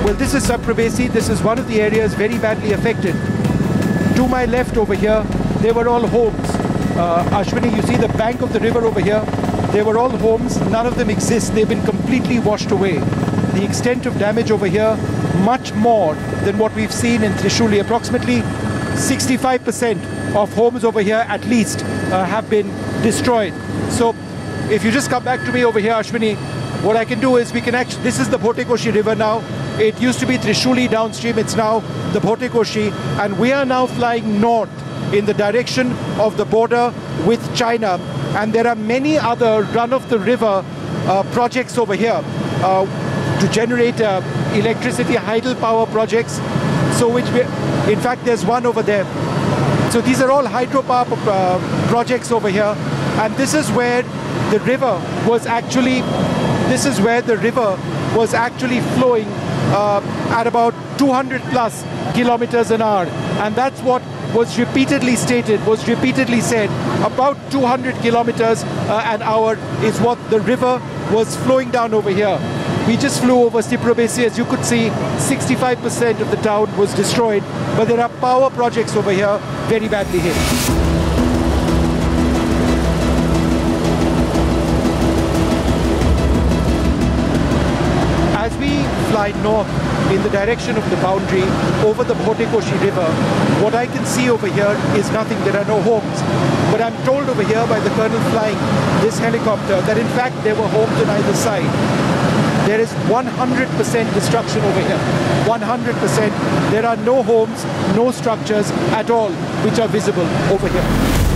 Well, this is Saprabesi. This is one of the areas very badly affected. To my left over here, they were all homes. Ashwini, you see the bank of the river over here? They were all homes. None of them exist. They've been completely washed away. The extent of damage over here, much more than what we've seen in Trishuli. Approximately 65% of homes over here, at least, have been destroyed. So if you just come back to me over here, Ashwini, what I can do is we can actually, this is the Bhotekoshi River now. It used to be Trishuli downstream. It's now the Bhotekoshi. And we are now flying north in the direction of the border with China. And there are many other run-of-the-river projects over here to generate electricity, hydropower projects. So in fact, there's one over there. So these are all hydropower projects over here. And this is where the river was actually, flowing at about 200 plus kilometers an hour. And that's what was repeatedly stated, was repeatedly said. About 200 kilometers an hour is what the river was flowing down over here. We just flew over Saprabesi. As you could see, 65% of the town was destroyed. But there are power projects over here very badly hit. As we fly north in the direction of the boundary over the Bhotekoshi River, what I can see over here is nothing. There are no homes. But I'm told over here by the colonel flying this helicopter that in fact there were homes on either side. There is 100% destruction over here. 100%. There are no homes, no structures at all which are visible over here.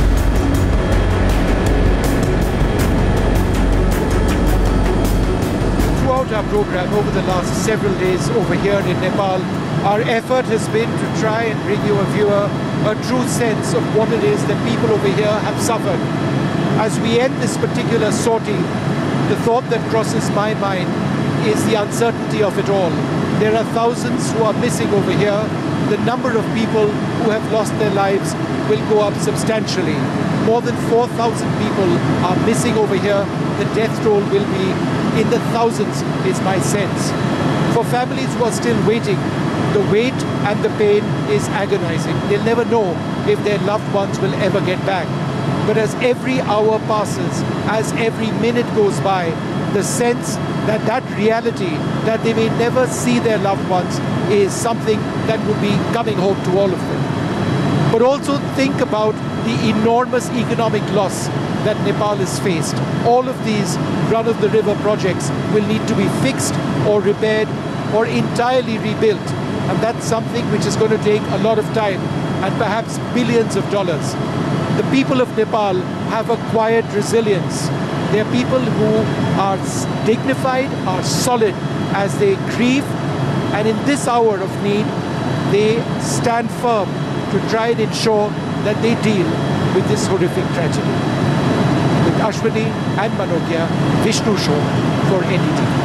Throughout our program over the last several days over here in Nepal, our effort has been to try and bring you, a viewer, a true sense of what it is that people over here have suffered. As we end this particular sortie, the thought that crosses my mind is the uncertainty of it all. There are thousands who are missing over here. The number of people who have lost their lives will go up substantially. More than 4,000 people are missing over here. The death toll will be in the thousands, is my sense. For families who are still waiting, the wait and the pain is agonizing. They'll never know if their loved ones will ever get back. But as every hour passes, as every minute goes by, the sense that that reality, that they may never see their loved ones, is something that would be coming home to all of them. But also think about the enormous economic loss that Nepal has faced. All of these run-of-the-river projects will need to be fixed or repaired or entirely rebuilt. And that's something which is going to take a lot of time and perhaps billions of dollars. The people of Nepal have acquired resilience. They are people who are dignified, are solid as they grieve, and in this hour of need, they stand firm to try and ensure that they deal with this horrific tragedy. With Ashwini and Manogya, Vishnu Show for NDTV.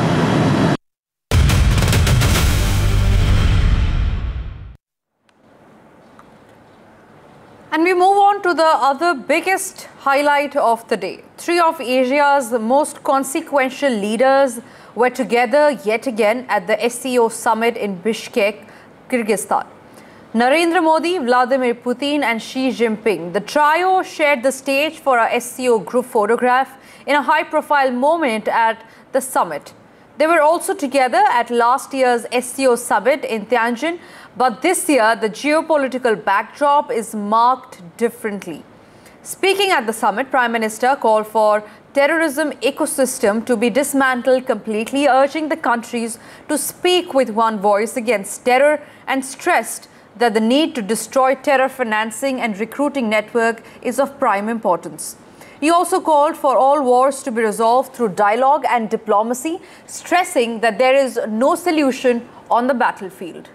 And we move on to the other biggest highlight of the day. Three of Asia's most consequential leaders were together yet again at the SCO summit in Bishkek, Kyrgyzstan. Narendra Modi, Vladimir Putin and Xi Jinping, the trio shared the stage for a SCO group photograph in a high-profile moment at the summit. They were also together at last year's SCO summit in Tianjin, but this year the geopolitical backdrop is marked differently. Speaking at the summit, Prime Minister called for terrorism ecosystem to be dismantled completely, urging the countries to speak with one voice against terror, and stressed that the need to destroy terror financing and recruiting network is of prime importance. He also called for all wars to be resolved through dialogue and diplomacy, stressing that there is no solution on the battlefield.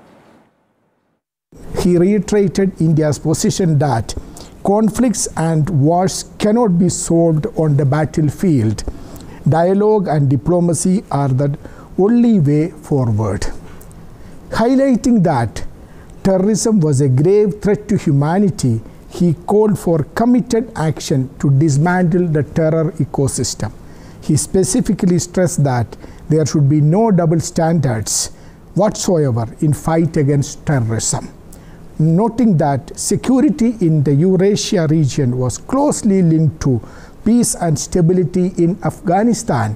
He reiterated India's position that conflicts and wars cannot be solved on the battlefield. Dialogue and diplomacy are the only way forward. Highlighting that terrorism was a grave threat to humanity, he called for committed action to dismantle the terror ecosystem. He specifically stressed that there should be no double standards. whatsoever in fight against terrorism, noting that security in the Eurasia region was closely linked to peace and stability in Afghanistan.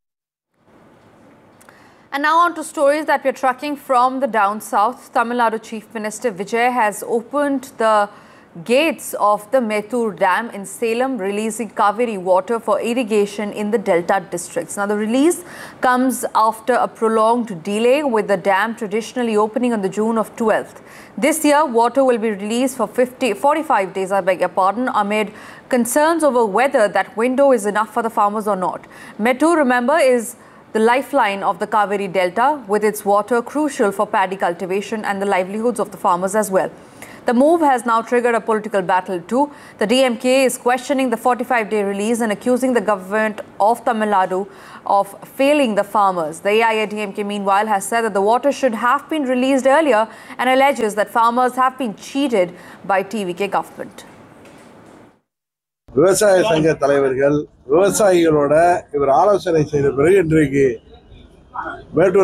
And now on to stories that we're tracking from the down south. Tamil Nadu Chief Minister Vijay has opened the gates of the Mettur Dam in Salem, releasing Kaveri water for irrigation in the Delta districts. Now, the release comes after a prolonged delay, with the dam traditionally opening on the June of 12th. This year, water will be released for 45 days, amid concerns over whether that window is enough for the farmers or not. Mettur, remember, is the lifeline of the Kaveri Delta, with its water crucial for paddy cultivation and the livelihoods of the farmers as well. The move has now triggered a political battle too. The DMK is questioning the 45-day release and accusing the government of Tamil Nadu of failing the farmers. The AIADMK, meanwhile, has said that the water should have been released earlier and alleges that farmers have been cheated by TVK government. விவசாய சங்க தலைவர்கள் விவசாயிகளோட இவர் ஆலோசனை செய்த பிறகு இன்றைக்கு மேட்டூர்